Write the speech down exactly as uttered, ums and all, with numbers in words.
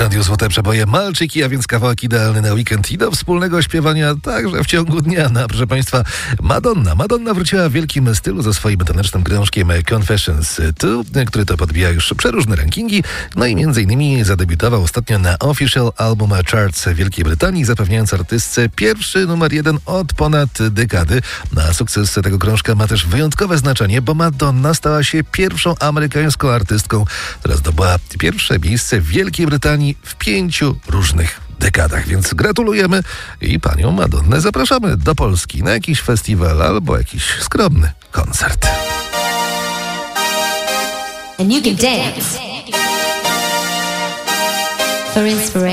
Radio Złote Przeboje, Malczyki, a więc kawałek idealny na weekend i do wspólnego śpiewania także w ciągu dnia. No, proszę Państwa, Madonna. Madonna wróciła w wielkim stylu ze swoim tanecznym krążkiem Confessions dwa, który to podbija już przeróżne rankingi. No i między innymi zadebiutował ostatnio na Official Album Charts Wielkiej Brytanii, zapewniając artystce pierwszy numer jeden od ponad dekady. Na sukces tego krążka ma też wyjątkowe znaczenie, bo Madonna stała się pierwszą amerykańską artystką, która zdobyła pierwsze miejsce w Wielkiej Brytanii w pięciu różnych dekadach, więc gratulujemy i panią Madonnę zapraszamy do Polski na jakiś festiwal albo jakiś skromny koncert. And you can dance for inspiration.